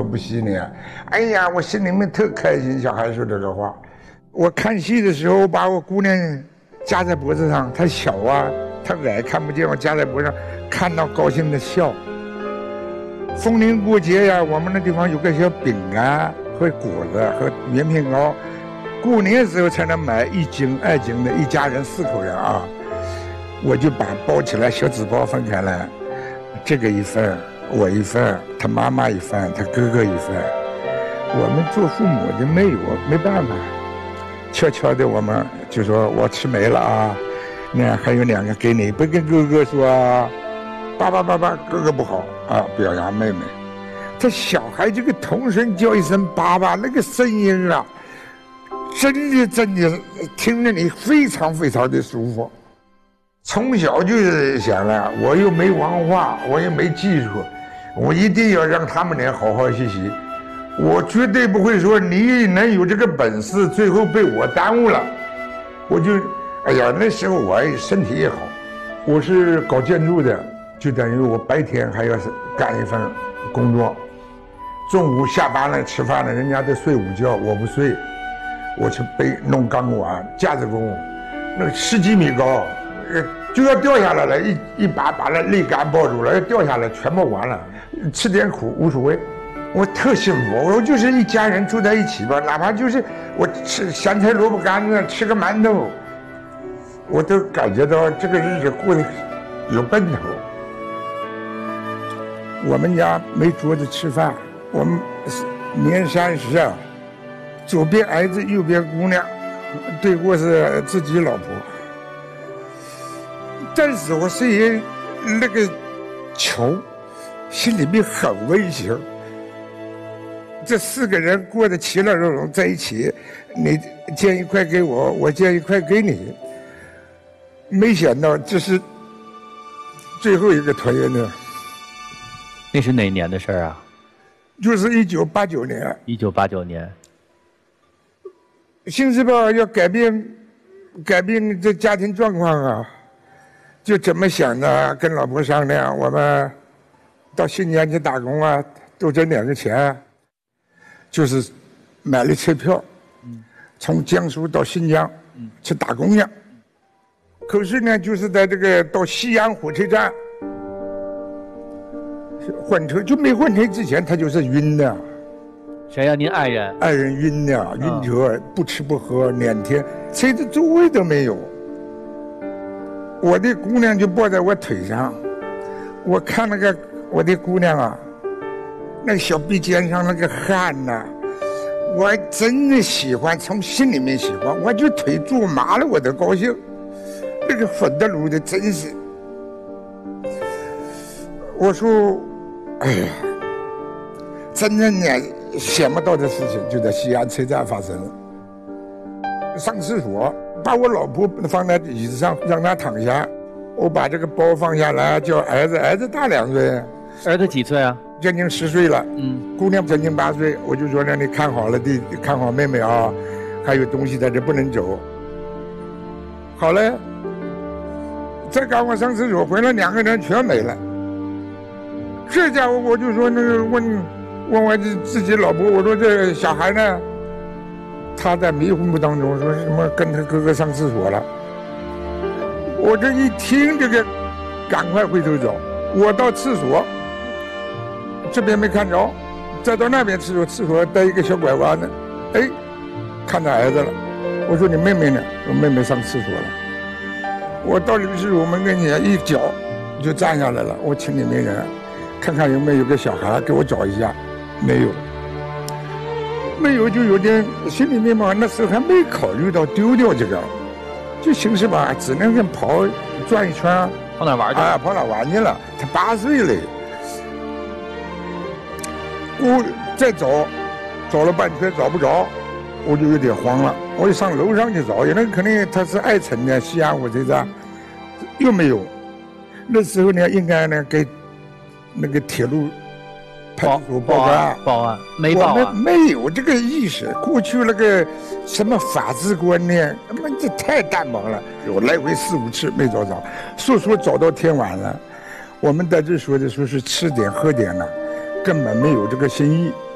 不稀呢。哎呀，我心里面特开心。小孩说这个话。我看戏的时候，把我姑娘夹在脖子上，她小啊，她矮看不见，我夹在脖子上，看到高兴的笑。逢年过节呀，我们那地方有个小饼干和果子和棉片糕，过年的时候才能买1斤2斤的，一家人4口人啊。我就把包起来，小纸包分开来，这个一份，我一份，他妈妈一份，他哥哥一份。我们做父母的没办法，悄悄的我们就说我吃没了啊，那还有2个给你，不跟哥哥说啊，爸，哥哥不好啊，表扬妹妹。这小孩这个童声叫一声爸爸，那个声音啊，真的听着你非常非常的舒服。从小就想了，我又没文化，我又没技术，我一定要让他们能好好学习。我绝对不会说你能有这个本事，最后被我耽误了。我就，哎呀，那时候我身体也好，我是搞建筑的，就等于我白天还要干一份工作，中午下班了吃饭了，人家都睡午觉，我不睡，我去弄钢管，架子工，那10几米高。就要掉下来了，一把把那肋杆抱住了，要掉下来全部完了，吃点苦无所谓，我特幸福，我就是一家人住在一起吧，哪怕就是我吃咸菜萝卜干子，吃个馒头，我都感觉到这个日子过得有奔头。我们家没桌子吃饭，我们年30啊，左边儿子右边姑娘，对过是自己老婆。但是我虽然那个穷，心里面很温馨。这4个人过得其乐融融在一起，你煎一块给我，我煎一块给你。没想到这是最后一个团圆呢。 那是哪年的事儿啊？ 就是1989年。 1989年。 新世报要改变这家庭状况啊。就怎么想的，跟老婆商量，我们到新疆去打工啊，多挣2个钱，就是买了车票，从江苏到新疆去打工去。可是呢，就是在这个到西安火车站换车，就没换车之前，他就是晕的。 谁呀？您爱人？ 爱人晕的，晕车，不吃不喝2天，车子座位都没有。我的姑娘就抱在我腿上，我看那个我的姑娘啊，那个小臂尖上那个汗呐，我真的喜欢，从心里面喜欢，我就腿坐麻了，我都高兴。那个粉的路的真是，我说，哎呀，真正的想不到的事情就在西安车站发生了。上厕所。把我老婆放在椅子上，让她躺下。我把这个包放下来，叫儿子大2岁。 儿子几岁啊？ 将近10岁了。姑娘将近8岁。我就说让你看好了看好妹妹啊，还有东西在这不能走。好嘞，再赶我上厕所回来，2个人全没了。这家伙我就说那个问我自己老婆，我说这小孩呢？他在迷糊当中说什么跟他哥哥上厕所了。我这一听这个，赶快回头找。我到厕所，这边没看着，再到那边厕所带一个小拐弯呢，哎，看到儿子了。我说你妹妹呢？我妹妹上厕所了。我到浴室我们跟前一脚就站下来了。我请里面人看看有没有个小孩给我找一下，没有。没有就有点心里面嘛，那时候还没考虑到丢掉这个，就寻思吧，只能跟转一圈， 跑哪玩去？ 跑哪玩去了？他8岁了，我再找了半天找不着，我就有点慌了，我就上楼上去找，因为肯定他是爱城的西安火车站，又没有。那时候呢，应该呢给那个铁路。派出所报案没报啊？ 我们没有这个意识。过去那个什么法治观念，这太淡薄了。我来回4、5次没找着，说找到天晚了。我们在这说的说是吃点喝点了，根本没有这个心意。